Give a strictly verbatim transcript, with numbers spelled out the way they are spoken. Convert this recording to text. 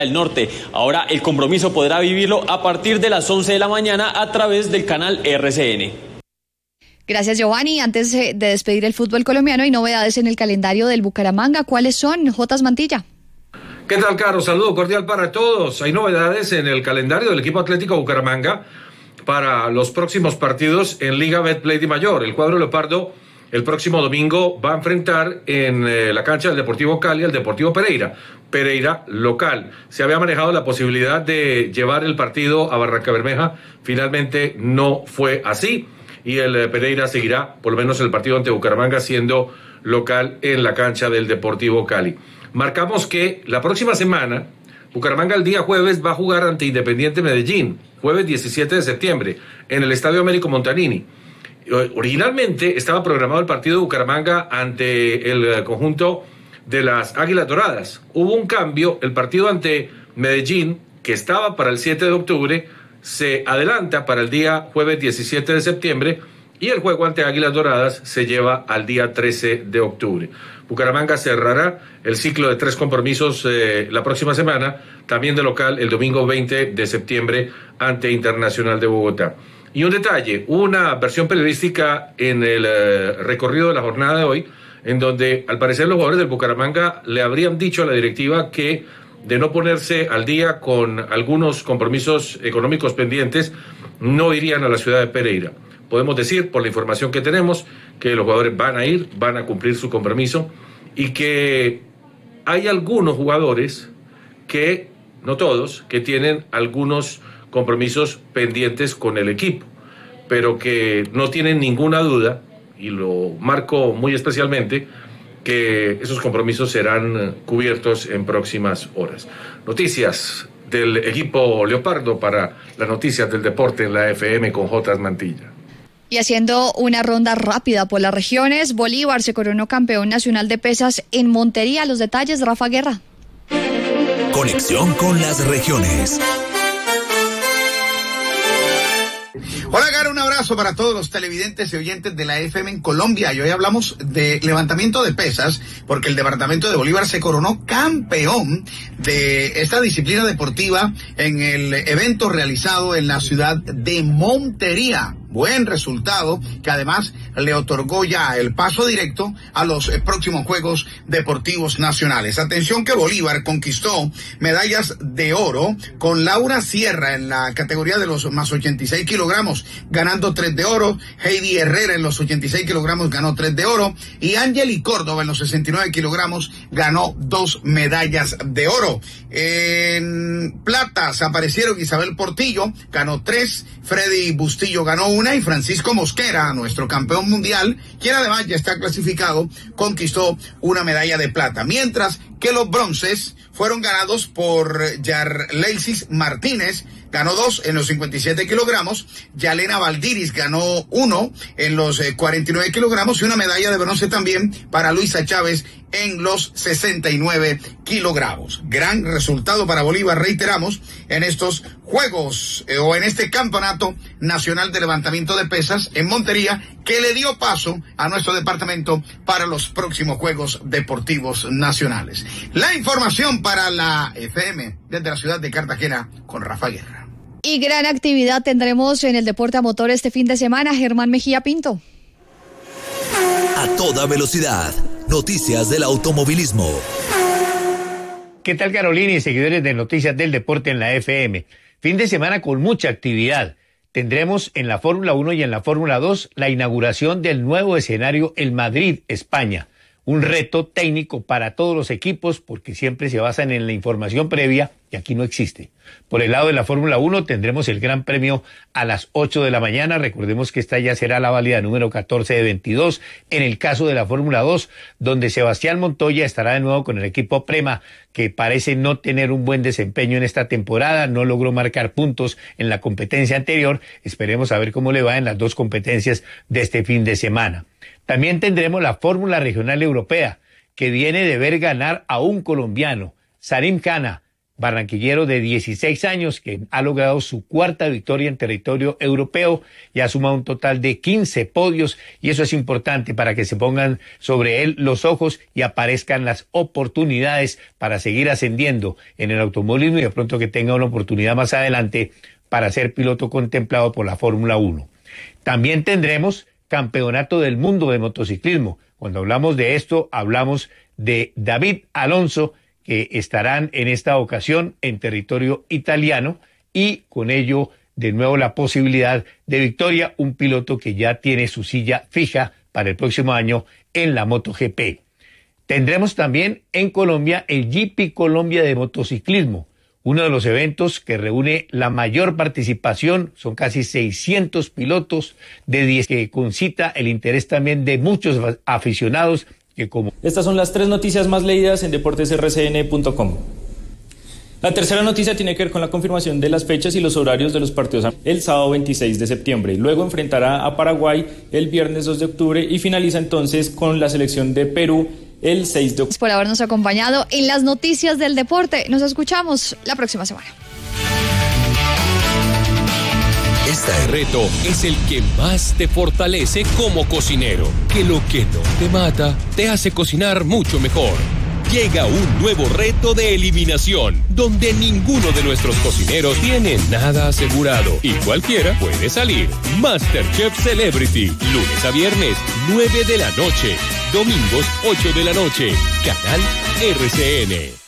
del Norte. Ahora el compromiso podrá vivirlo a partir de las once de la mañana a través del canal R C N. Gracias, Giovanni. Antes de despedir el fútbol colombiano, hay novedades en el calendario del Bucaramanga. ¿Cuáles son, Jotas Mantilla? ¿Qué tal, Caro? Saludo cordial para todos. Hay novedades en el calendario del equipo Atlético Bucaramanga para los próximos partidos en Liga Betplay de Mayor. El cuadro leopardo el próximo domingo va a enfrentar en eh, la cancha del Deportivo Cali al Deportivo Pereira. Pereira local. Se había manejado la posibilidad de llevar el partido a Barrancabermeja. Finalmente no fue así. Y el eh, Pereira seguirá, por lo menos el partido ante Bucaramanga, siendo local en la cancha del Deportivo Cali. Marcamos que la próxima semana Bucaramanga el día jueves va a jugar ante Independiente Medellín, jueves diecisiete de septiembre, en el Estadio Américo Montanini. Originalmente estaba programado el partido de Bucaramanga ante el conjunto de las Águilas Doradas. Hubo un cambio, el partido ante Medellín, que estaba para el siete de octubre, se adelanta para el día jueves diecisiete de septiembre y el juego ante Águilas Doradas se lleva al día trece de octubre. Bucaramanga cerrará el ciclo de tres compromisos eh, la próxima semana, también de local el domingo veinte de septiembre ante Internacional de Bogotá. Y un detalle, una versión periodística en el eh, recorrido de la jornada de hoy, en donde al parecer los jugadores del Bucaramanga le habrían dicho a la directiva que de no ponerse al día con algunos compromisos económicos pendientes, no irían a la ciudad de Pereira. Podemos decir, por la información que tenemos, que los jugadores van a ir, van a cumplir su compromiso y que hay algunos jugadores que, no todos, que tienen algunos compromisos pendientes con el equipo, pero que no tienen ninguna duda, y lo marco muy especialmente, que esos compromisos serán cubiertos en próximas horas. Noticias del equipo Leopardo para las noticias del deporte en la F M con Jotas Mantilla. Y haciendo una ronda rápida por las regiones, Bolívar se coronó campeón nacional de pesas en Montería. Los detalles, Rafa Guerra. Conexión con las regiones. Hola, Caro, un abrazo para todos los televidentes y oyentes de la F M en Colombia. Y hoy hablamos de levantamiento de pesas, porque el departamento de Bolívar se coronó campeón de esta disciplina deportiva en el evento realizado en la ciudad de Montería. Buen resultado que además le otorgó ya el paso directo a los eh, próximos Juegos Deportivos Nacionales. Atención que Bolívar conquistó medallas de oro con Laura Sierra en la categoría de los más ochenta y seis kilogramos, ganando tres de oro. Heidi Herrera en los ochenta y seis kilogramos ganó tres de oro. Y Angeli Córdoba en los sesenta y nueve kilogramos ganó dos medallas de oro. En platas aparecieron Isabel Portillo, ganó tres. Freddy Bustillo ganó una y Francisco Mosquera, nuestro campeón mundial, quien además ya está clasificado, conquistó una medalla de plata. Mientras que los bronces fueron ganados por Yarleisis Martínez, ganó dos en los cincuenta y siete kilogramos, Yalena Valdiris ganó uno en los eh, cuarenta y nueve kilogramos y una medalla de bronce también para Luisa Chávez en los sesenta y nueve kilogramos. Gran resultado para Bolívar, reiteramos, en estos Juegos eh, o en este Campeonato Nacional de Levantamiento de Pesas en Montería, que le dio paso a nuestro departamento para los próximos Juegos Deportivos Nacionales. La información para la F M desde la ciudad de Cartagena con Rafa Guerra. Y gran actividad tendremos en el deporte a motor este fin de semana. Germán Mejía Pinto. A toda velocidad, noticias del automovilismo. ¿Qué tal, Carolina y seguidores de Noticias del Deporte en la F M? Fin de semana con mucha actividad. Tendremos en la Fórmula uno y en la Fórmula dos la inauguración del nuevo escenario en Madrid, España. Un reto técnico para todos los equipos porque siempre se basan en la información previa y aquí no existe. Por el lado de la Fórmula uno tendremos el Gran Premio a las ocho de la mañana. Recordemos que esta ya será la válida número catorce de veintidós. En el caso de la Fórmula dos, donde Sebastián Montoya estará de nuevo con el equipo Prema, que parece no tener un buen desempeño en esta temporada, no logró marcar puntos en la competencia anterior. Esperemos a ver cómo le va en las dos competencias de este fin de semana. También tendremos la Fórmula Regional Europea, que viene de ver ganar a un colombiano, Sarim Khana, barranquillero de dieciséis años que ha logrado su cuarta victoria en territorio europeo y ha sumado un total de quince podios, y eso es importante para que se pongan sobre él los ojos y aparezcan las oportunidades para seguir ascendiendo en el automovilismo y de pronto que tenga una oportunidad más adelante para ser piloto contemplado por la Fórmula uno. También tendremos Campeonato del Mundo de Motociclismo. Cuando hablamos de esto, hablamos de David Alonso, que estarán en esta ocasión en territorio italiano y con ello de nuevo la posibilidad de victoria, un piloto que ya tiene su silla fija para el próximo año en la MotoGP. Tendremos también en Colombia el G P Colombia de motociclismo, uno de los eventos que reúne la mayor participación, son casi seiscientos pilotos de diez que concita el interés también de muchos aficionados. Que como... Estas son las tres noticias más leídas en deportes r c n punto com. La tercera noticia tiene que ver con la confirmación de las fechas y los horarios de los partidos el sábado veintiséis de septiembre. Luego enfrentará a Paraguay el viernes dos de octubre y finaliza entonces con la selección de Perú el seis de octubre. Por habernos acompañado en las noticias del deporte. Nos escuchamos la próxima semana. Este reto es el que más te fortalece como cocinero, que lo que no te mata te hace cocinar mucho mejor. Llega un nuevo reto de eliminación, donde ninguno de nuestros cocineros tiene nada asegurado y cualquiera puede salir. MasterChef Celebrity, lunes a viernes, nueve de la noche, domingos, ocho de la noche, canal R C N.